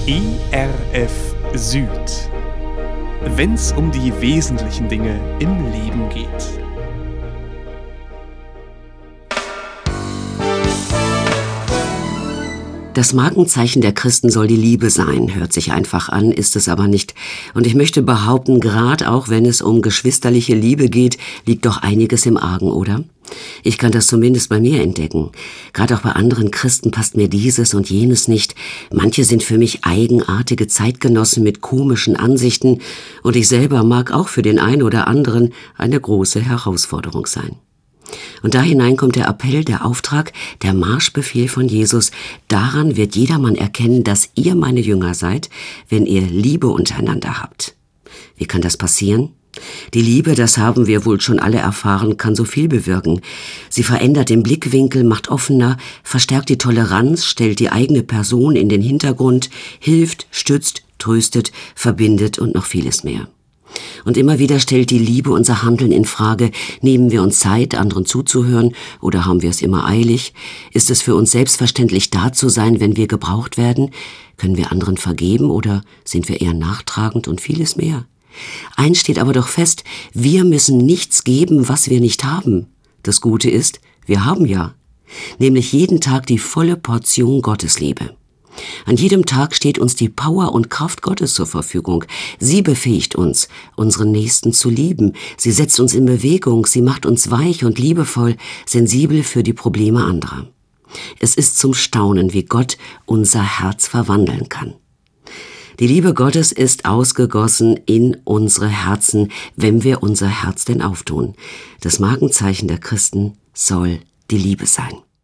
ERF Süd. Wenn's um die wesentlichen Dinge im Leben geht. Das Markenzeichen der Christen soll die Liebe sein. Hört sich einfach an, ist es aber nicht. Und ich möchte behaupten, gerade auch wenn es um geschwisterliche Liebe geht, liegt doch einiges im Argen, oder? Ich kann das zumindest bei mir entdecken. Gerade auch bei anderen Christen passt mir dieses und jenes nicht. Manche sind für mich eigenartige Zeitgenossen mit komischen Ansichten und ich selber mag auch für den einen oder anderen eine große Herausforderung sein. Und da hinein kommt der Appell, der Auftrag, der Marschbefehl von Jesus. Daran wird jedermann erkennen, dass ihr meine Jünger seid, wenn ihr Liebe untereinander habt. Wie kann das passieren? Die Liebe, das haben wir wohl schon alle erfahren, kann so viel bewirken. Sie verändert den Blickwinkel, macht offener, verstärkt die Toleranz, stellt die eigene Person in den Hintergrund, hilft, stützt, tröstet, verbindet und noch vieles mehr. Und immer wieder stellt die Liebe unser Handeln in Frage. Nehmen wir uns Zeit, anderen zuzuhören, oder haben wir es immer eilig? Ist es für uns selbstverständlich, da zu sein, wenn wir gebraucht werden? Können wir anderen vergeben oder sind wir eher nachtragend und vieles mehr? Eins steht aber doch fest, wir müssen nichts geben, was wir nicht haben. Das Gute ist, wir haben ja, nämlich jeden Tag die volle Portion Gottesliebe. An jedem Tag steht uns die Power und Kraft Gottes zur Verfügung. Sie befähigt uns, unseren Nächsten zu lieben. Sie setzt uns in Bewegung, sie macht uns weich und liebevoll, sensibel für die Probleme anderer. Es ist zum Staunen, wie Gott unser Herz verwandeln kann. Die Liebe Gottes ist ausgegossen in unsere Herzen, wenn wir unser Herz denn auftun. Das Markenzeichen der Christen soll die Liebe sein.